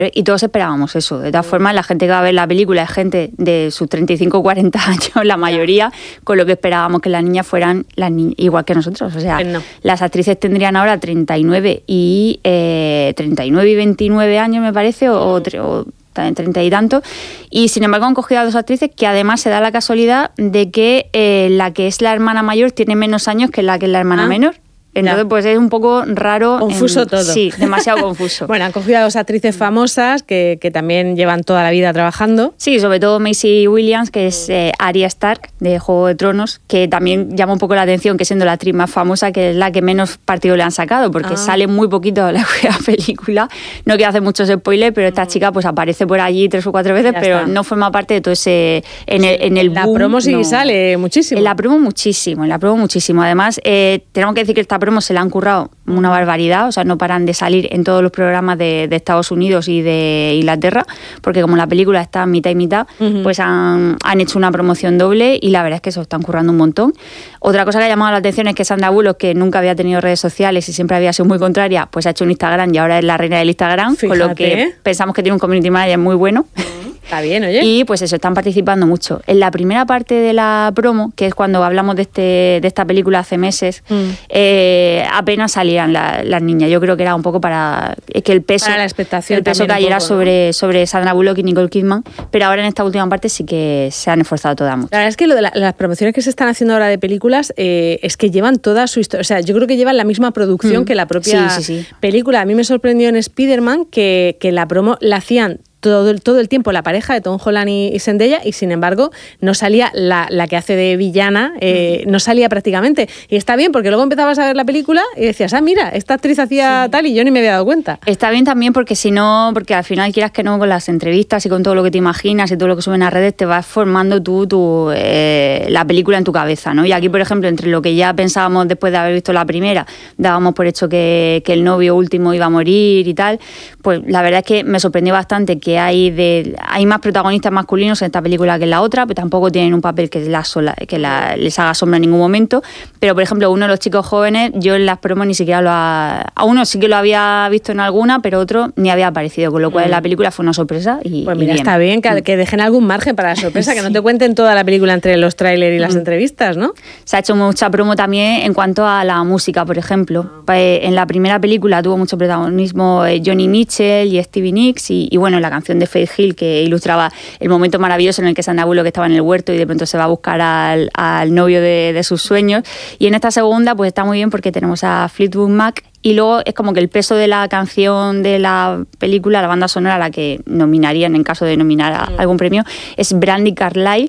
Y todos esperábamos eso. De todas formas, la gente que va a ver la película es gente de sus 35 o 40 años, la mayoría, con lo que esperábamos que las niñas fueran igual que nosotros. O sea, las actrices tendrían ahora 39 y 29 años, me parece, o 30 y tanto, y sin embargo han cogido a dos actrices que además se da la casualidad de que la que es la hermana mayor tiene menos años que la hermana menor. Entonces, pues es un poco raro. Confuso todo. Sí, demasiado confuso. Bueno, han cogido a dos actrices famosas que también llevan toda la vida trabajando. Sí, sobre todo Maisie Williams, que es Arya Stark de Juego de Tronos, que también llama un poco la atención, que siendo la actriz más famosa, que es la que menos partido le han sacado, porque sale muy poquito de la película. No quiero hacer muchos spoilers, pero esta chica pues aparece por allí 3 o 4 veces, pero no forma parte de todo ese... En el la boom, promo sí sale muchísimo. En la promo muchísimo. Además, tenemos que decir que esta promo se la han currado una barbaridad, o sea, no paran de salir en todos los programas de Estados Unidos y de Inglaterra, porque como la película está mitad y mitad, pues han hecho una promoción doble y la verdad es que se lo están currando un montón. Otra cosa que ha llamado la atención es que Sandra Bullock, que nunca había tenido redes sociales y siempre había sido muy contraria, pues ha hecho un Instagram y ahora es la reina del Instagram. Fíjate. Con lo que pensamos que tiene un community manager muy bueno. Está bien, oye. Y pues eso, están participando mucho. En la primera parte de la promo, que es cuando hablamos de esta película hace meses, apenas salían las niñas. Yo creo que era un poco para que el peso, para la expectación, el peso cayera sobre Sandra Bullock y Nicole Kidman, pero ahora en esta última parte sí que se han esforzado todas mucho. La verdad es que lo de las promociones que se están haciendo ahora de películas es que llevan toda su historia, o sea, yo creo que llevan la misma producción que la propia película. A mí me sorprendió en Spider-Man que la promo la hacían todo el tiempo la pareja de Tom Holland y Zendaya, y sin embargo no salía la que hace de villana, no salía prácticamente. Y está bien, porque luego empezabas a ver la película y decías, mira, esta actriz hacía tal y yo ni me había dado cuenta. Está bien también porque si no, porque al final quieras que no, con las entrevistas y con todo lo que te imaginas y todo lo que suben a redes, te vas formando tú la película en tu cabeza, ¿no? Y aquí, por ejemplo, entre lo que ya pensábamos después de haber visto la primera, dábamos por hecho que el novio último iba a morir y tal, pues la verdad es que me sorprendió bastante que hay más protagonistas masculinos en esta película que en la otra, pero tampoco tienen un papel que les haga sombra en ningún momento. Pero, por ejemplo, uno de los chicos jóvenes, yo en las promos ni siquiera a uno sí que lo había visto en alguna, pero otro ni había aparecido, con lo cual en la película fue una sorpresa. Pues mira, está bien que dejen algún margen para la sorpresa, que no te cuenten toda la película entre los trailers y las entrevistas, ¿no? Se ha hecho mucha promo también en cuanto a la música, por ejemplo. En la primera película tuvo mucho protagonismo Johnny Mitchell y Stevie Nicks y bueno, la canción de Faith Hill, que ilustraba el momento maravilloso en el que Sandra Bullock estaba en el huerto y de pronto se va a buscar al novio de sus sueños. Y en esta segunda pues está muy bien porque tenemos a Fleetwood Mac. Y luego es como que el peso de la canción de la película, la banda sonora, la que nominarían en caso de nominar a algún premio, es Brandi Carlile.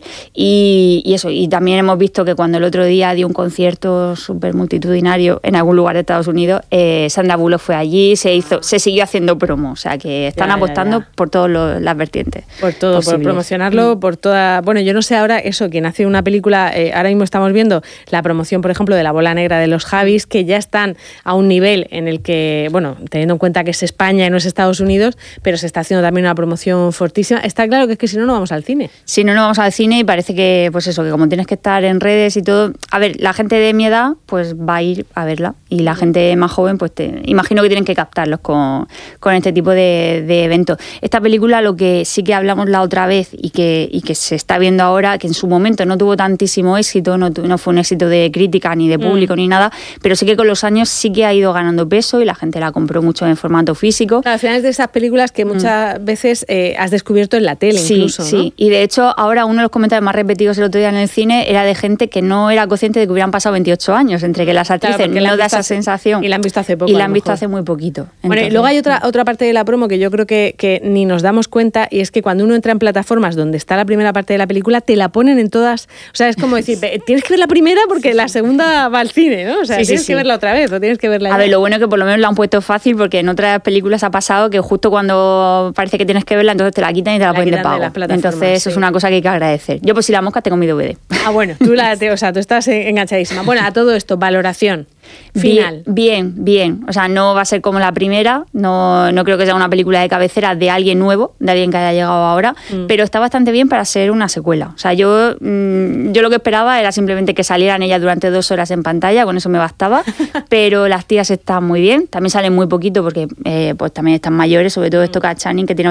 Y eso, y también hemos visto que cuando el otro día dio un concierto súper multitudinario en algún lugar de Estados Unidos, Sandra Bullock fue allí, se siguió haciendo promo. O sea que están apostando por todas las vertientes. Por todo, posibles. Por promocionarlo, por toda... Bueno, yo no sé ahora eso, quien hace una película, ahora mismo estamos viendo la promoción, por ejemplo, de La Bola Negra de los Javis, que ya están a un nivel en el que, bueno, teniendo en cuenta que es España y no es Estados Unidos, pero se está haciendo también una promoción fortísima. Está claro que es que si no, no vamos al cine. Si no, no vamos al cine y parece que, pues eso, que como tienes que estar en redes y todo... A ver, la gente de mi edad, pues va a ir a verla y la gente más joven, pues imagino que tienen que captarlos con este tipo de eventos. Esta película, lo que sí que hablamos la otra vez y que se está viendo ahora, que en su momento no tuvo tantísimo éxito, no fue un éxito de crítica ni de público ni nada, pero sí que con los años sí que ha ido ganando peso y la gente la compró mucho en formato físico. Claro, al final es de esas películas que muchas veces has descubierto en la tele, incluso, ¿no? Sí, y de hecho ahora uno de los comentarios más repetidos el otro día en el cine era de gente que no era consciente de que hubieran pasado 28 años, entre que las actrices no da esa sensación. Y la han visto hace poco. Y la han visto hace muy poquito. Entonces, bueno, y luego hay otra parte de la promo que yo creo que ni nos damos cuenta, y es que cuando uno entra en plataformas donde está la primera parte de la película, te la ponen en todas. O sea, es como decir, tienes que ver la primera porque la segunda va al cine, ¿no? O sea, tienes que verla otra vez o tienes que verla ya. A ver, lo bueno es que por lo menos la han puesto fácil, porque en otras películas ha pasado que justo cuando parece que tienes que verla, entonces te la quitan y te la ponen de pago. Entonces eso es una cosa que hay que agradecer. Yo, pues si la mosca, tengo mi DVD. Ah, bueno, tú estás enganchadísima. Bueno, a todo esto, valoración. Final. Bien. O sea, no va a ser como la primera, no creo que sea una película de cabecera de alguien nuevo, de alguien que haya llegado ahora, pero está bastante bien para ser una secuela. O sea, yo lo que esperaba era simplemente que salieran ellas durante 2 horas en pantalla, con eso me bastaba, pero las tías están muy bien, también salen muy poquito porque pues también están mayores, sobre todo Stockard Channing, que tiene